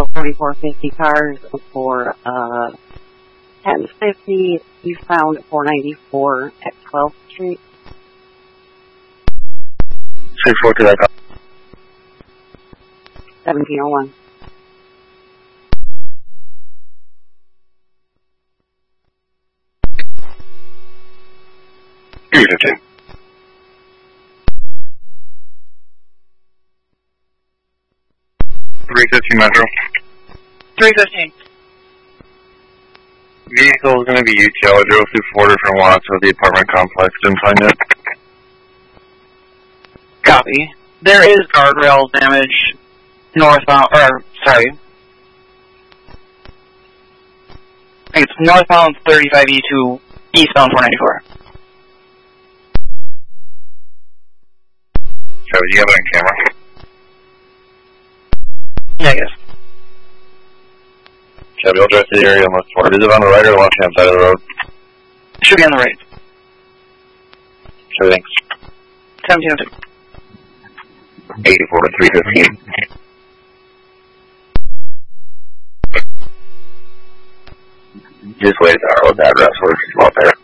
4450 cars for 1050 eastbound 494 at 12th Street. 642 that car. 1701. Give me 15. 315 Metro. 315. Vehicle is going to be UTL. I drove through 4 different lots of the apartment complex. Didn't find it. Copy. There is guardrail damage northbound, or, sorry. I think it's northbound 35E to eastbound 494. So, do you have it on camera? Yeah, I guess. Chevy, I'll drive to the area and look for it. Is it on the right or the left-hand side of the road? It should be on the right. Sure, thanks. 1702. 84 to 315. Just wait at the address. We're just out there.